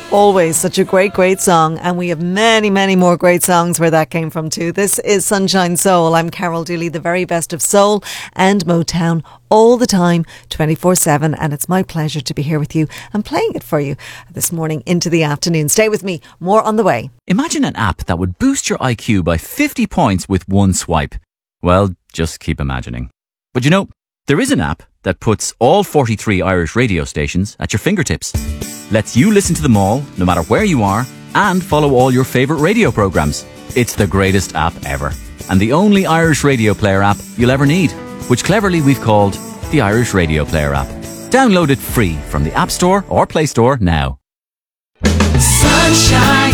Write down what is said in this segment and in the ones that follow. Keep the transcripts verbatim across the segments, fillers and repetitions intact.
Always such a great, great song. And we have many, many more great songs where that came from too. This is Sunshine Soul. I'm Carol Dooley, the very best of soul and Motown all the time, twenty-four seven. And it's my pleasure to be here with you and playing it for you this morning into the afternoon. Stay with me. More on the way. Imagine an app that would boost your I Q by fifty points with one swipe. Well, just keep imagining. But you know, there is an app that puts all forty-three Irish radio stations at your fingertips. Lets you listen to them all, no matter where you are, and follow all your favourite radio programmes. It's the greatest app ever, and the only Irish radio player app you'll ever need, which cleverly we've called the Irish Radio Player app. Download it free from the App Store or Play Store now. Sunshine.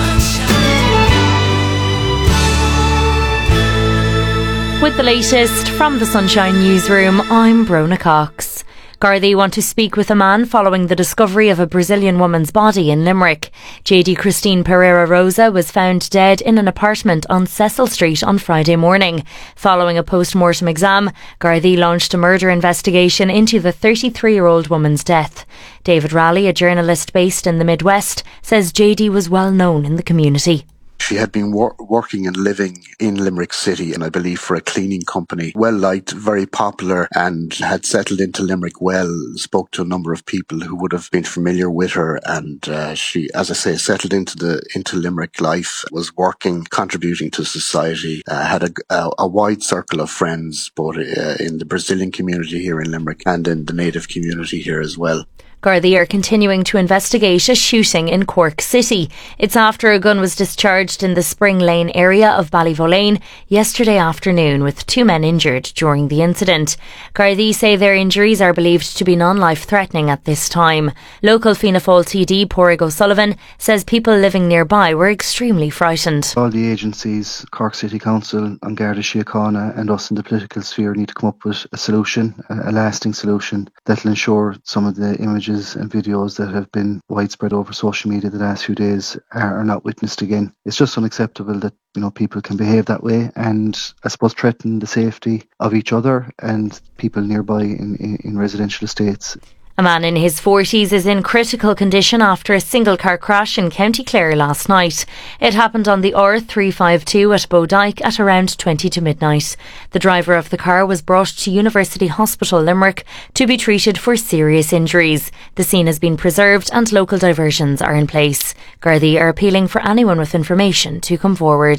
With the latest from the Sunshine Newsroom, I'm Brona Cox. Gardaí want to speak with a man following the discovery of a Brazilian woman's body in Limerick. J D Christine Pereira Rosa was found dead in an apartment on Cecil Street on Friday morning. Following a post-mortem exam, Gardaí launched a murder investigation into the thirty-three-year-old woman's death. David Raleigh, a journalist based in the Midwest, says J D was well known in the community. She had been wor- working and living in Limerick City, and I believe for a cleaning company. Well liked, very popular, and had settled into Limerick well. Spoke to a number of people who would have been familiar with her, and uh, she, as I say, settled into the into Limerick life. Was working, contributing to society. Uh, had a, a, a wide circle of friends, both uh, in the Brazilian community here in Limerick and in the native community here as well. Gardaí are continuing to investigate a shooting in Cork City. It's after a gun was discharged in the Spring Lane area of Ballyvolane yesterday afternoon, with two men injured during the incident. Gardaí say their injuries are believed to be non-life-threatening at this time. Local Fianna Fáil T D Pádraig O'Sullivan says people living nearby were extremely frightened. All the agencies, Cork City Council, An Garda Síochána and us in the political sphere need to come up with a solution, a lasting solution that will ensure some of the images and videos that have been widespread over social media the last few days are, are not witnessed again. It's just unacceptable that, you know, people can behave that way and, I suppose, threaten the safety of each other and people nearby in, in, in residential estates. A man in his forties is in critical condition after a single car crash in County Clare last night. It happened on the R three fifty-two at Bodyke at around twenty to midnight. The driver of the car was brought to University Hospital Limerick to be treated for serious injuries. The scene has been preserved and local diversions are in place. Gardaí are appealing for anyone with information to come forward.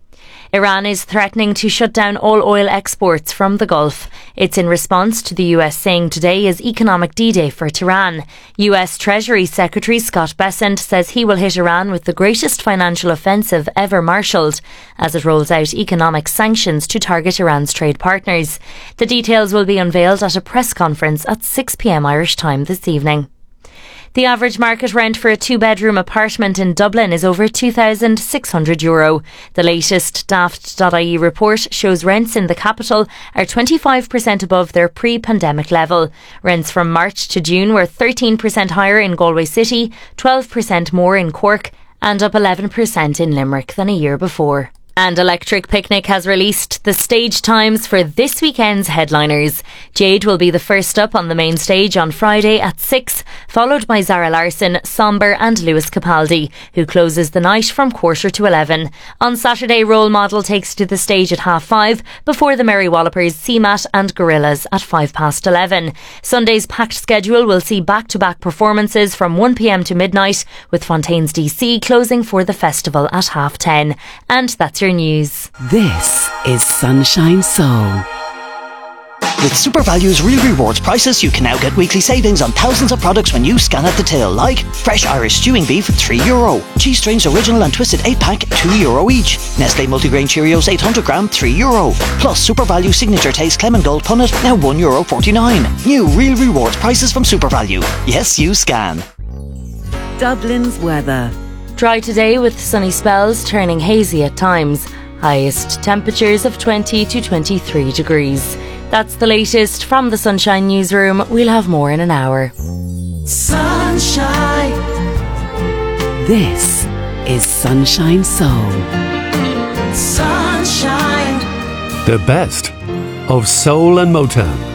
Iran is threatening to shut down all oil exports from the Gulf. It's in response to the U S saying today is economic D-Day for Tehran. U S Treasury Secretary Scott Bessent says he will hit Iran with the greatest financial offensive ever marshalled as it rolls out economic sanctions to target Iran's trade partners. The details will be unveiled at a press conference at six p.m. Irish time this evening. The average market rent for a two-bedroom apartment in Dublin is over two thousand six hundred euro. The latest daft dot I E report shows rents in the capital are twenty-five percent above their pre-pandemic level. Rents from March to June were thirteen percent higher in Galway City, twelve percent more in Cork, and up eleven percent in Limerick than a year before. And Electric Picnic has released the stage times for this weekend's headliners. Jade will be the first up on the main stage on Friday at six, followed by Zara Larsson, Somber and Lewis Capaldi, who closes the night from quarter to eleven. On Saturday, Role Model takes to the stage at half five, before the Merry Wallopers, C MAT and Gorillaz at five past eleven. Sunday's packed schedule will see back-to-back performances from one p.m. to midnight, with Fontaines D C closing for the festival at half ten. And that's your news. This is Sunshine Soul. With SuperValue's Real Rewards prices, you can now get weekly savings on thousands of products when you scan at the till, like fresh Irish stewing beef, three euro. Cheese Strings Original and Twisted eight pack, two euro each. Nestle Multigrain Cheerios eight hundred gram, three euro. Plus SuperValue Signature Taste Clement Gold Punnet, now one euro forty-nine. New Real Rewards prices from SuperValue. Yes, you scan. Dublin's weather. Dry today with sunny spells turning hazy at times. Highest temperatures of twenty to twenty-three degrees. That's the latest from the Sunshine Newsroom. We'll have more in an hour. Sunshine. This is Sunshine Soul. Sunshine. The best of soul and Motown.